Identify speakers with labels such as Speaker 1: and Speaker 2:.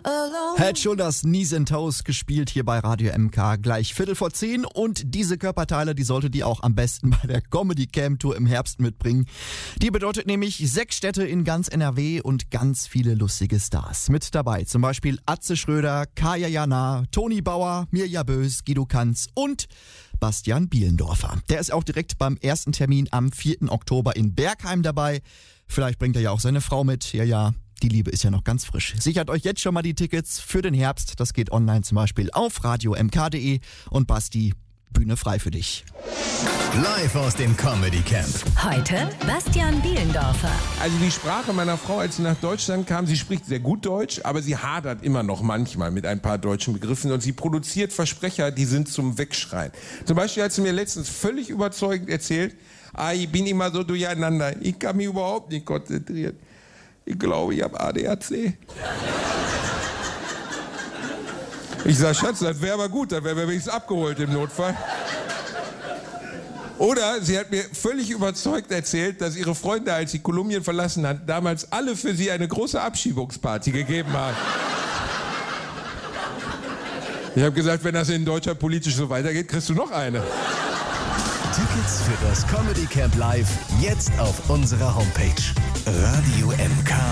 Speaker 1: Head Shoulders, Knees and Toes gespielt hier bei Radio MK gleich 10:15 und diese Körperteile, die solltet ihr auch am besten bei der Comedy Camp Tour im Herbst mitbringen. Die bedeutet nämlich 6 Städte in ganz NRW und ganz viele lustige Stars. Mit dabei zum Beispiel Atze Schröder, Kaya Jana, Toni Bauer, Mirja Bös, Guido Kanz und Bastian Bielendorfer. Der ist auch direkt beim ersten Termin am 4. Oktober in Bergheim dabei. Vielleicht bringt er ja auch seine Frau mit. Ja, die Liebe ist ja noch ganz frisch. Sichert euch jetzt schon mal die Tickets für den Herbst. Das geht online zum Beispiel auf radiomk.de. Und Basti, Bühne frei für dich.
Speaker 2: Live aus dem Comedy Camp.
Speaker 3: Heute Bastian Bielendorfer.
Speaker 4: Also die Sprache meiner Frau, als sie nach Deutschland kam, sie spricht sehr gut Deutsch, aber sie hadert immer noch manchmal mit ein paar deutschen Begriffen und sie produziert Versprecher, die sind zum Wegschreien. Zum Beispiel hat sie mir letztens völlig überzeugend erzählt, ich bin immer so durcheinander, ich kann mich überhaupt nicht konzentrieren. Ich glaube, ich habe ADHC. Ich sag, Schatz, das wäre aber gut, dann wären wir wenigstens abgeholt im Notfall. Oder sie hat mir völlig überzeugt erzählt, dass ihre Freunde, als sie Kolumbien verlassen hat, damals alle für sie eine große Abschiebungsparty gegeben haben. Ich habe gesagt, wenn das in Deutschland politisch so weitergeht, kriegst du noch eine.
Speaker 2: Tickets für das Comedy Camp Live jetzt auf unserer Homepage. Radio MK.